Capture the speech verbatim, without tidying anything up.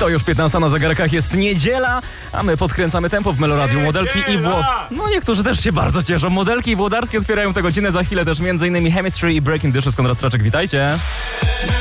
To już piętnasta na zegarkach, jest niedziela, a my podkręcamy tempo w Meloradiu. Modelki i wło... No niektórzy też się bardzo cieszą. Modelki i włodarskie otwierają tę godzinę, za chwilę też między innymi Chemistry i Breaking Dishes. Konrad Traczek, witajcie.